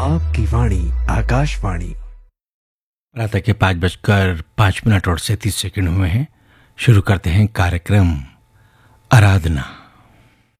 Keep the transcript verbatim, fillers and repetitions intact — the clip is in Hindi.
आपकी वाणी आकाशवाणी। प्रातः के पाँच बजकर पाँच मिनट और सैंतीस सेकंड हुए हैं। शुरू करते हैं कार्यक्रम आराधना।